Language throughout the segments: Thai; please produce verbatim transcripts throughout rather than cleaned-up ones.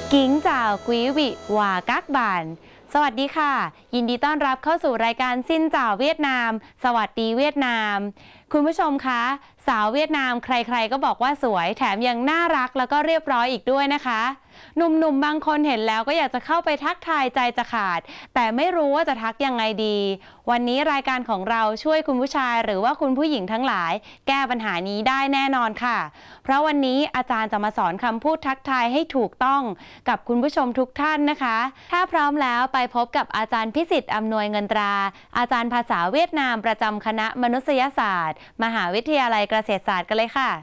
กิ้งจ่าวกุยวิวากักบานสวัสดีค่ะยินดีต้อนรับเข้าสู่รายการซินจ่าวเวียดนามสวัสดีเวียดนามคุณผู้ชมคะสาวเวียดนามใครๆก็บอกว่าสวยแถมยังน่ารักแล้วก็เรียบร้อยอีกด้วยนะคะหนุ่มๆบางคนเห็นแล้วก็อยากจะเข้าไปทักทายใจจะขาดแต่ไม่รู้ว่าจะทักยังไงดีวันนี้รายการของเราช่วยคุณผู้ชายหรือว่าคุณผู้หญิงทั้งหลายแก้ปัญหานี้ได้แน่นอนค่ะเพราะวันนี้อาจารย์จะมาสอนคำพูดทักทายให้ถูกต้องกับคุณผู้ชมทุกท่านนะคะถ้าพร้อมแล้วไปพบกับอาจารย์พิสิทธิ์อำนวยเงินตราอาจารย์ภาษาเวียดนามประจำคณะมนุษยศาสตร์มหาวิทยาลัยเกษตรศาสตร์กันเลยค่ะ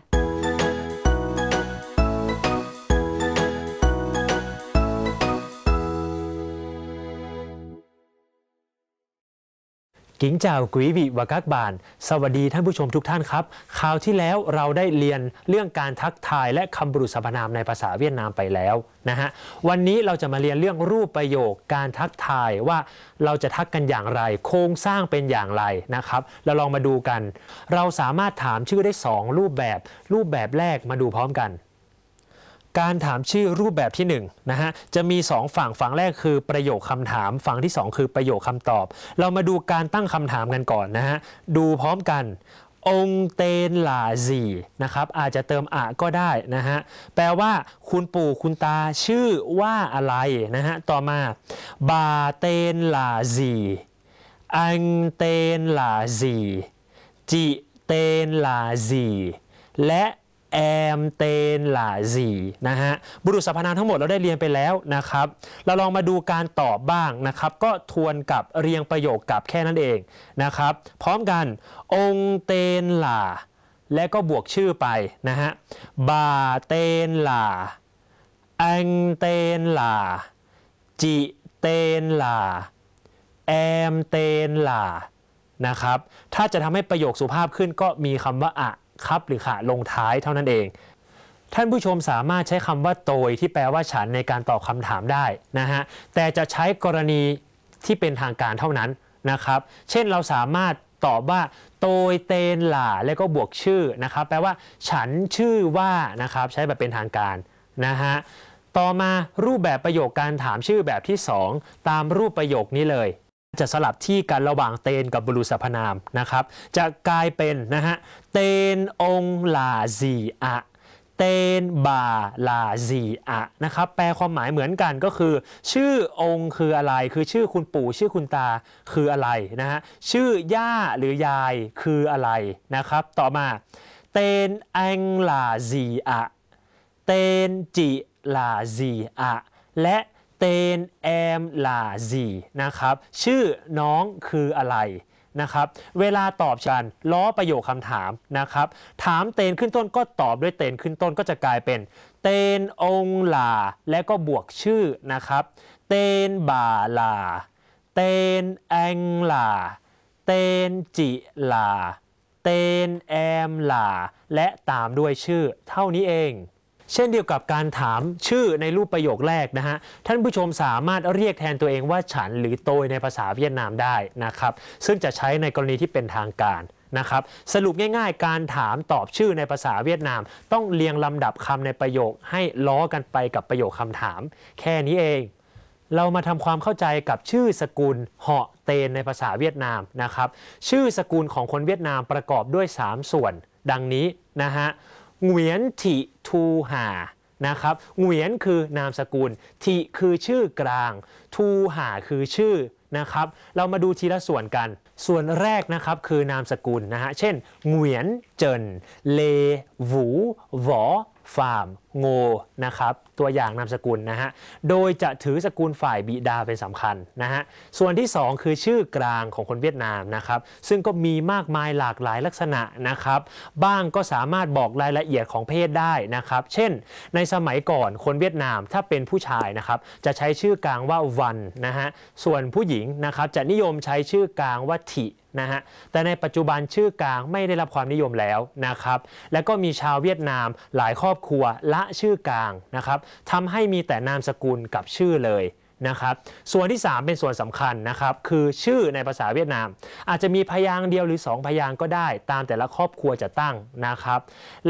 กิ้งจ่าวกุยวิวากักบานสวัสดีท่านผู้ชมทุกท่านครับคราวที่แล้วเราได้เรียนเรื่องการทักทายและคำบุรุษสรรพนามในภาษาเวียดนามไปแล้วนะฮะวันนี้เราจะมาเรียนเรื่องรูปประโยคการทักทายว่าเราจะทักกันอย่างไรโครงสร้างเป็นอย่างไรนะครับเราลองมาดูกันเราสามารถถามชื่อได้สองรูปแบบรูปแบบแรกมาดูพร้อมกันการถามชื่อรูปแบบที่หนึ่งนะฮะจะมีสองฝั่งฝั่งแรกคือประโยคคำถามฝั่งที่สองคือประโยคคำตอบเรามาดูการตั้งคำถามกันก่อนนะฮะดูพร้อมกันองเตนหลาซีนะครับอาจจะเติมอะก็ได้นะฮะแปลว่าคุณปู่คุณตาชื่อว่าอะไรนะฮะต่อมาบาเตนหลาซีอังเตนหลาซีจิเตนหลาซีและแอมเตนหลาซีนะฮะบุรุษสรรพนามทั้งหมดเราได้เรียนไปแล้วนะครับเราลองมาดูการตอบบ้างนะครับก็ทวนกับเรียงประโยคกับแค่นั้นเองนะครับพร้อมกันองเตนหลาและก็บวกชื่อไปนะฮะบาเตนหลาอังเตนหลาจิเตนหลาแอมเตนหลานะครับถ้าจะทำให้ประโยคสุภาพขึ้นก็มีคำว่าอะครับหรือค่ะลงท้ายเท่านั้นเองท่านผู้ชมสามารถใช้คำว่าโตยที่แปลว่าฉันในการตอบคำถามได้นะฮะแต่จะใช้กรณีที่เป็นทางการเท่านั้นนะครับเช่นเราสามารถตอบว่าโตยเตนหล่าแล้วก็บวกชื่อนะครับแปลว่าฉันชื่อว่านะครับใช้แบบเป็นทางการนะฮะต่อมารูปแบบประโยคการถามชื่อแบบที่สองตามรูปประโยคนี้เลยจะสลับที่กันระหว่างเตนกับบุรุษสรรพนามนะครับจะกลายเป็นนะฮะเตนองลาซีอะเตนบาลาซีอะนะครับแปลความหมายเหมือนกันก็คือชื่อองค์คืออะไรคือชื่อคุณปู่ชื่อคุณตาคืออะไรนะฮะชื่อย่าหรือยายคืออะไรนะครับต่อมาเตนอังลาซีอะเตนจิลาซีอะและเตนแอมลาซีนะครับชื่อน้องคืออะไรนะครับเวลาตอบกันล้อประโยคคำถามนะครับถามเตนขึ้นต้นก็ตอบด้วยเตนขึ้นต้นก็จะกลายเป็นเตนองลาและก็บวกชื่อนะครับเตนบาลาเตนแองลาเตนจิลาเตนแอมลาและตามด้วยชื่อเท่านี้เองเช่นเดียวกับการถามชื่อในรูปประโยคแรกนะฮะท่านผู้ชมสามารถเรียกแทนตัวเองว่าฉันหรือโตยในภาษาเวียดนามได้นะครับซึ่งจะใช้ในกรณีที่เป็นทางการนะครับสรุปง่ายๆการถามตอบชื่อในภาษาเวียดนามต้องเรียงลำดับคำในประโยคให้ล้อกันไปกับประโยคคำถามแค่นี้เองเรามาทำความเข้าใจกับชื่อสกุลเหาะเตนในภาษาเวียดนามนะครับชื่อสกุลของคนเวียดนามประกอบด้วยสามส่วนดังนี้นะฮะเหวียนทิทูหานะครับเหวียนคือนามสกุลทิคือชื่อกลางทูหาคือชื่อนะครับเรามาดูทีละส่วนกันส่วนแรกนะครับคือนามสกุลนะฮะเช่นเหวียนเจินเลหวูหวอฟาร์มโงนะครับตัวอย่างนามสกุลนะฮะโดยจะถือสกุลฝ่ายบิดาเป็นสำคัญนะฮะส่วนที่สองคือชื่อกลางของคนเวียดนามนะครับซึ่งก็มีมากมายหลากหลายลักษณะนะครับบ้างก็สามารถบอกรายละเอียดของเพศได้นะครับเช่นในสมัยก่อนคนเวียดนามถ้าเป็นผู้ชายนะครับจะใช้ชื่อกลางว่าวันนะฮะส่วนผู้หญิงนะครับจะนิยมใช้ชื่อกลางว่าทินะฮะแต่ในปัจจุบันชื่อกลางไม่ได้รับความนิยมแล้วนะครับและก็มีชาวเวียดนามหลายครอบครัวละชื่อกลางนะครับทำให้มีแต่นามสกุลกับชื่อเลยนะครับส่วนที่สามเป็นส่วนสำคัญนะครับคือชื่อในภาษาเวียดนามอาจจะมีพยางค์เดียวหรือสองพยางค์ก็ได้ตามแต่ละครอบครัวจะตั้งนะครับและ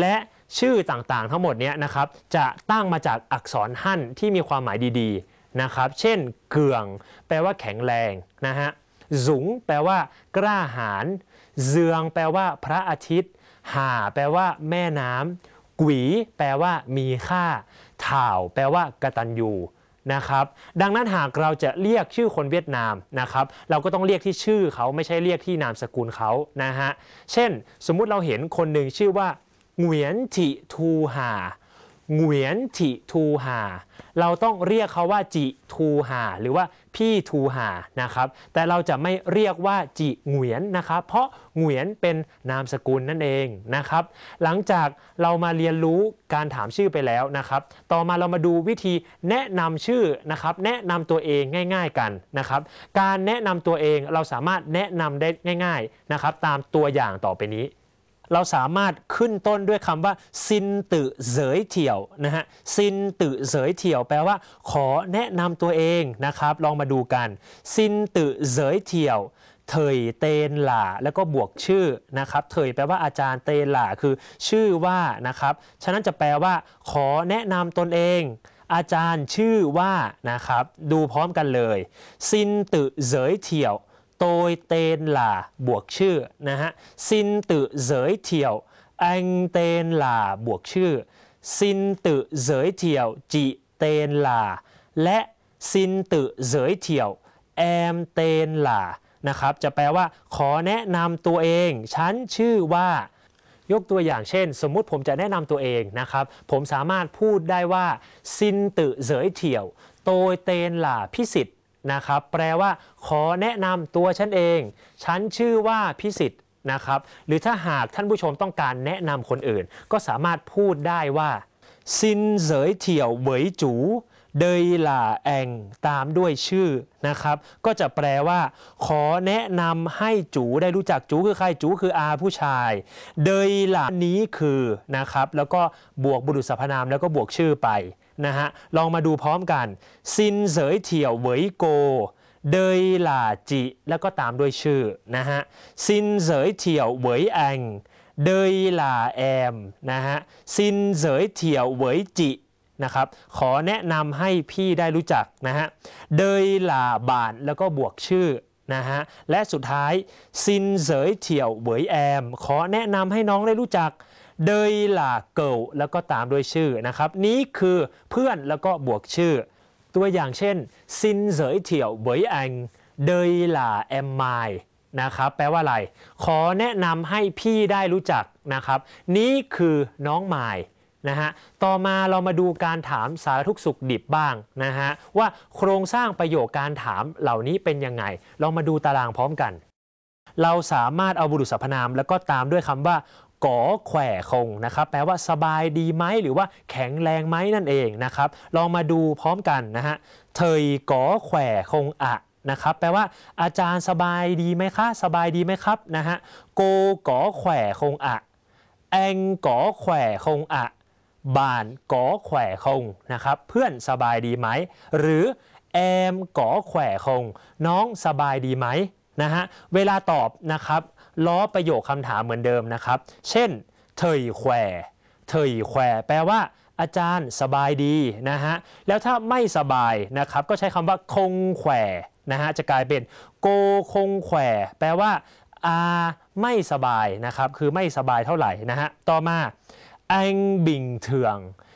ชื่อต่างๆทั้งหมดนี้นะครับจะตั้งมาจากอักษรฮั่นที่มีความหมายดีๆนะครับเช่นเกืองแปลว่าแข็งแรงนะฮะสุงแปลว่ากล้าหาญเจืองแปลว่าพระอาทิตย์ห่าแปลว่าแม่น้ำกุ๋ยแปลว่ามีค่าถ่าวแปลว่ากตัญญูนะครับดังนั้นหากเราจะเรียกชื่อคนเวียดนามนะครับเราก็ต้องเรียกที่ชื่อเขาไม่ใช่เรียกที่นามสกุลเขานะฮะเช่นสมมุติเราเห็นคนหนึ่งชื่อว่าเหงียนถิทูหาเหงียนถิทูหาเราต้องเรียกเขาว่าจิทูหาหรือว่าพี่ทูหานะครับแต่เราจะไม่เรียกว่าจิเหงียนนะครับเพราะเหงียนเป็นนามสกุลนั่นเองนะครับหลังจากเรามาเรียนรู้การถามชื่อไปแล้วนะครับต่อมาเรามาดูวิธีแนะนำชื่อนะครับแนะนำตัวเองง่ายๆกันนะครับการแนะนำตัวเองเราสามารถแนะนำได้ง่ายๆนะครับตามตัวอย่างต่อไปนี้เราสามารถขึ้นต้นด้วยคำว่าซินตือเสยเถี่ยวนะฮะซินตือเสยเถี่ยวแปลว่าขอแนะนำตัวเองนะครับลองมาดูกันซินตือเสยเถี่ยวเถยเตนหล่าแล้วก็บวกชื่อนะครับเถยแปลว่าอาจารย์เตนหล่าคือชื่อว่านะครับฉะนั้นจะแปลว่าขอแนะนำตนเองอาจารย์ชื่อว่านะครับดูพร้อมกันเลยซินตือเสยเถี่ยวโตยเตนหล่าบวกชื่อนะฮะซินตือเสยเถี่ยวอังเตนหล่าบวกชื่อซินตือเสยเถี่ยวจิเตนหล่าและซินตือเสยเถี่ยวแอมเตนหล่านะครับจะแปลว่าขอแนะนำตัวเองฉันชื่อว่ายกตัวอย่างเช่นสมมุติผมจะแนะนำตัวเองนะครับผมสามารถพูดได้ว่าซินตือเสยเถี่ยวโตยเตนหล่าพิสิทธิ์นะครับแปลว่าขอแนะนำตัวฉันเองฉันชื่อว่าพิสิทธิ์นะครับหรือถ้าหากท่านผู้ชมต้องการแนะนำคนอื่นก็สามารถพูดได้ว่าซินเสยเถี่ยวเหวยจูเดยหล่าแองตามด้วยชื่อนะครับก็จะแปลว่าขอแนะนำให้จูได้รู้จักจูคือใครจูคืออาผู้ชายเดยหล่านี้คือนะครับแล้วก็บวกบุรุษสรรพนามแล้วก็บวกชื่อไปนะฮะลองมาดูพร้อมกันซินเสยเถี่ยวเหวยโกเดยหล่าจิแล้วก็ตามด้วยชื่อนะฮะซินเสยเถี่ยวเหวยแองเดยหล่าแอมนะฮะซินเสยเถี่ยวเหวยจินะครับขอแนะนำให้พี่ได้รู้จักนะฮะเดยหล่าบานแล้วก็บวกชื่อนะฮะและสุดท้ายซินเสยเถี่ยวเหวยแอมขอแนะนำให้น้องได้รู้จักเดยหล่าเกิลแล้วก็ตามด้วยชื่อนะครับนี้คือเพื่อนแล้วก็บวกชื่อตัวอย่างเช่นซินเสยเถี่ยวเหวยแองเดยหล่าแอมไมนะครับแปลว่าอะไรขอแนะนำให้พี่ได้รู้จักนะครับนี้คือน้องไมนะฮะต่อมาเรามาดูการถามสารทุกข์สุขดิบบ้างนะฮะว่าโครงสร้างประโยคการถามเหล่านี้เป็นยังไงลองมาดูตารางพร้อมกันเราสามารถเอาบุรุษสรรพนามแล้วก็ตามด้วยคำว่าก๋อแขว่คงนะครับแปลว่าสบายดีไหมหรือว่าแข็งแรงไหมนั่นเองนะครับลองมาดูพร้อมกันนะฮะเถยก๋อแขว่คงอะนะครับแปลว่าอาจารย์สบายดีไหมคะสบายดีไหมครับนะฮะโกก๋อแขว่คงอะแองก๋อแขว่คงอะบานก๋อแขว่คงนะครับเพื่อนสบายดีไหมหรือแอมก๋อแขว่คงน้องสบายดีไหมนะฮะเวลาตอบนะครับล้อประโยคคำถามเหมือนเดิมนะครับเช่นเถยแขว่เถยแขว่แปลว่าอาจารย์สบายดีนะฮะแล้วถ้าไม่สบายนะครับก็ใช้คำว่าคงแขว่นะฮะจะกลายเป็นโกคงแขว่แปลว่าอาไม่สบายนะครับคือไม่สบายเท่าไหร่นะฮะต่อมาแองบิงเถือง